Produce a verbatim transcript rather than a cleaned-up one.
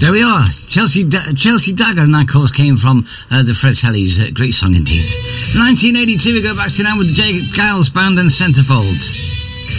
There we are. Chelsea D- Chelsea Dagger, and that, of course, came from uh, the Fred Tellys. Uh, great song indeed. nineteen eighty-two, we go back to now with the J. Giles Band and Centerfold.